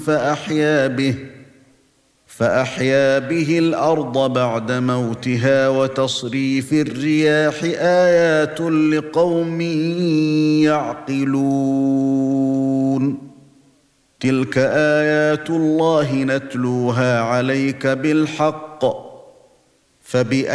فأحيا به الأرض بعد موتها وتصريف الرياح آيات لقوم يعقلون تلك آيات الله نتلوها عليك بالحق